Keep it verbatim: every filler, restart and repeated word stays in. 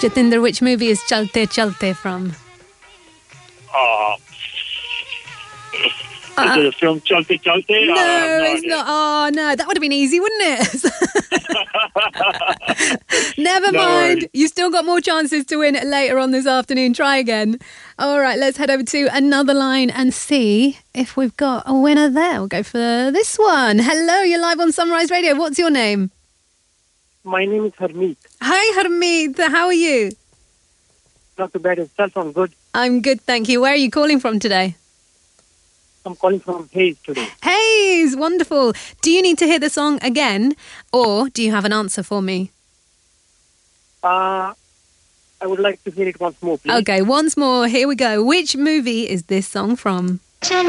Jatinder, which movie is Chalte Chalte from? Uh, Uh, is it a film Chalte Chalte? no, Uh, no it's idea. not. Oh, no, that would have been easy, wouldn't it? Never No mind. worries. You still got more chances to win later on this afternoon. Try again. All right, let's head over to another line and see if we've got a winner there. We'll go for this one. Hello, you're live on Sunrise Radio. What's your name? My name is Harmeet. Hi, Harmeet. How are you? Not too bad yourself, I'm good. I'm good, thank you. Where are you calling from today? I'm calling from Hayes today. Hayes, wonderful. Do you need to hear the song again, or do you have an answer for me? Uh, I would like to hear it once more, please. Okay, once more, here we go. Which movie is this song from?